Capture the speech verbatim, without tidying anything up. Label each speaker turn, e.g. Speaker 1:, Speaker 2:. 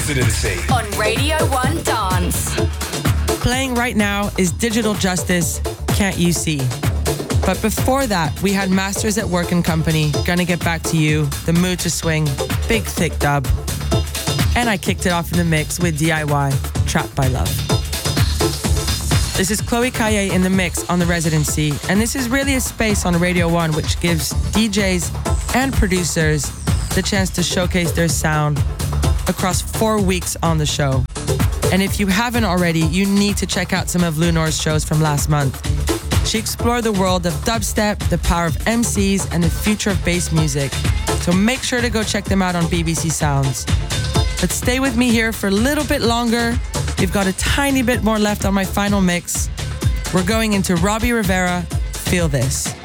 Speaker 1: Residency
Speaker 2: on Radio one Dance.
Speaker 3: Playing right now is Digital Justice, Can't You See? But before that, we had Masters at Work and Company, Gonna Get Back to You, The Mood to Swing, Big Thick Dub. And I kicked it off in the mix with D I Y, Trapped by Love. This is Chloe Caillet in the mix on The Residency, and this is really a space on Radio one which gives D Js and producers the chance to showcase their sound across four weeks on the show. And if you haven't already, you need to check out some of Lunor's shows from last month. She explored the world of dubstep, the power of M Cs, and the future of bass music. So make sure to go check them out on B B C Sounds. But stay with me here for a little bit longer. We've got a tiny bit more left on my final mix. We're going into Robbie Rivera, Feel This.